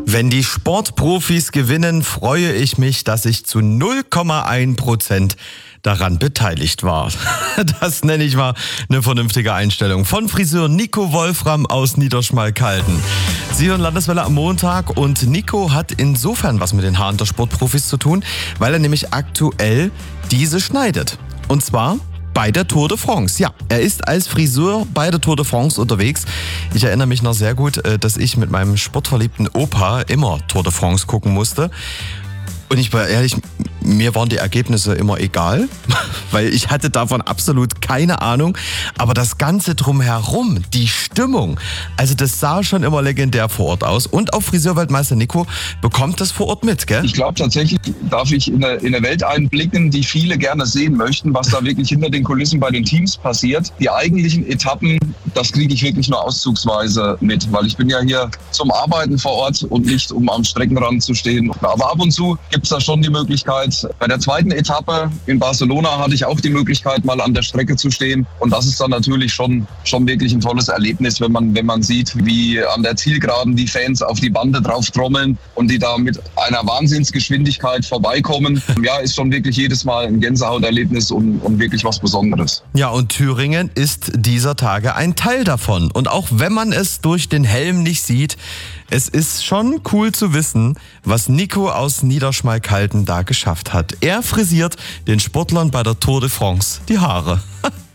Wenn die Sportprofis gewinnen, freue ich mich, dass ich zu 0,1% daran beteiligt war. Das nenne ich mal eine vernünftige Einstellung. Von Friseur Nico Wolfram aus Niederschmalkalden. Sie hören Landeswelle am Montag und Nico hat insofern was mit den Haaren der Sportprofis zu tun, weil er nämlich aktuell diese schneidet. Und zwar bei der Tour de France. Ja, er ist als Friseur bei der Tour de France unterwegs. Ich erinnere mich noch sehr gut, dass ich mit meinem sportverliebten Opa immer Tour de France gucken musste. Und ich war ehrlich, mir waren die Ergebnisse immer egal, weil ich hatte davon absolut keine Ahnung. Aber das Ganze drumherum, die Stimmung, also das sah schon immer legendär vor Ort aus. Und auch Friseurweltmeister Nico bekommt das vor Ort mit, gell? Ich glaube tatsächlich, darf ich in eine Welt einblicken, die viele gerne sehen möchten, was da wirklich hinter den Kulissen bei den Teams passiert. Die eigentlichen Etappen, das kriege ich wirklich nur auszugsweise mit, weil ich bin ja hier zum Arbeiten vor Ort und nicht, um am Streckenrand zu stehen. Aber ab und zu gibt es da schon die Möglichkeit. Bei der zweiten Etappe in Barcelona hatte ich auch die Möglichkeit, mal an der Strecke zu stehen. Und das ist dann natürlich schon wirklich ein tolles Erlebnis, wenn man sieht, wie an der Zielgeraden die Fans auf die Bande drauf trommeln und die da mit einer Wahnsinnsgeschwindigkeit vorbeikommen. Ja, ist schon wirklich jedes Mal ein Gänsehauterlebnis und wirklich was Besonderes. Ja, und Thüringen ist dieser Tage ein Teil davon. Und auch wenn man es durch den Helm nicht sieht, es ist schon cool zu wissen, was Nico aus Niederschmalkalden da geschafft hat. Er frisiert den Sportlern bei der Tour de France die Haare.